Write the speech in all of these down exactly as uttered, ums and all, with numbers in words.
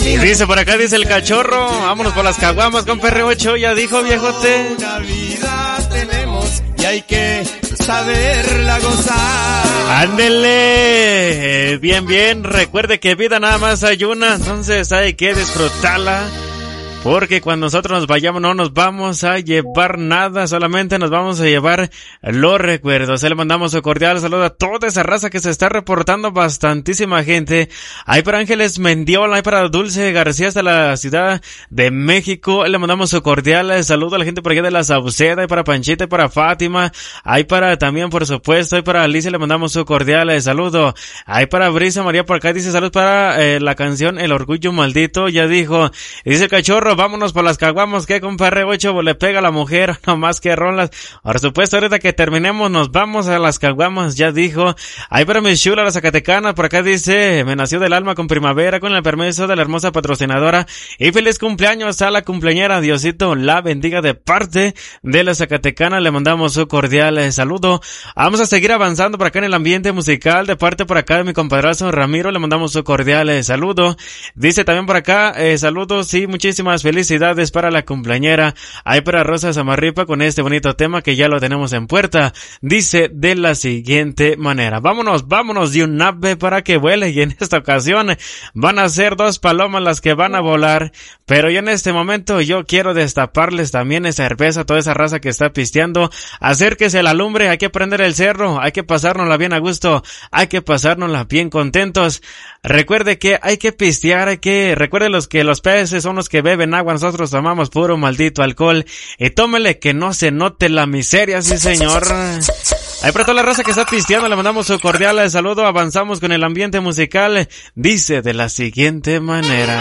Y dice por acá, dice el cachorro, vámonos por las caguamas con P R ocho, ya dijo viejote. Una vida tenemos y hay que saberla gozar. Ándele, bien, bien, recuerde que vida nada más hay una, entonces hay que disfrutarla. Porque cuando nosotros nos vayamos no nos vamos a llevar nada, solamente nos vamos a llevar los recuerdos. Le mandamos un cordial saludo a toda esa raza que se está reportando, bastantísima gente. Hay para Ángeles Mendiola, hay para Dulce García hasta la Ciudad de México. Le mandamos un cordial saludo a la gente por allá de la Sauceda, hay para Panchita, hay para Fátima, hay para también por supuesto, hay para Alicia, le mandamos un cordial saludo. Hay para Brisa María por acá, dice salud para eh, la canción El Orgullo Maldito, ya dijo. Y dice el cachorro, vámonos por las caguamos, que con P R ocho le pega a la mujer, no más que rolas. Por supuesto, ahorita que terminemos nos vamos a las caguamas, ya dijo. Ahí para mi chula, la Zacatecana, por acá dice, me nació del alma con primavera, con el permiso de la hermosa patrocinadora. Y feliz cumpleaños a la cumpleañera, Diosito la bendiga de parte de la Zacatecana, le mandamos un cordial saludo. Vamos a seguir avanzando por acá en el ambiente musical, de parte por acá de mi compadrazo Ramiro, le mandamos un cordial saludo. Dice también por acá, eh, saludos y muchísimas felicidades para la cumpleañera. Hay para Rosa Samarripa con este bonito tema que ya lo tenemos en puerta. Dice de la siguiente manera. Vámonos, vámonos de un ave para que vuele, y en esta ocasión van a ser dos palomas las que van a volar. Pero yo en este momento yo quiero destaparles también esa cerveza, toda esa raza que está pisteando. Acérquese a la lumbre, hay que prender el cerro, hay que pasárnosla bien a gusto, hay que pasárnosla bien contentos. Recuerde que hay que pistear, hay que, recuerde los que los peces son los que beben agua, nosotros tomamos puro maldito alcohol. Y tómele que no se note la miseria, sí señor. Ahí para toda la raza que está pisteando le mandamos un cordial saludo, avanzamos con el ambiente musical. Dice de la siguiente manera.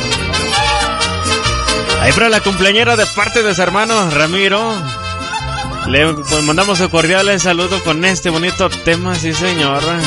Ahí para la cumpleañera de parte de su hermano Ramiro, le mandamos un cordial saludo con este bonito tema, sí señor.